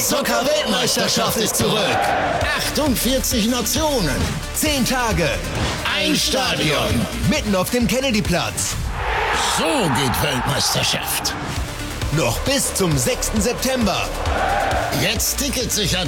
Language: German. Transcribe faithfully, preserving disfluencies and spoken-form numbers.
Zucker-Weltmeisterschaft ist zurück. achtundvierzig Nationen. zehn Tage. Ein Stadion. Mitten auf dem Kennedyplatz. So geht Weltmeisterschaft. Noch bis zum sechsten September. Jetzt Tickets sichern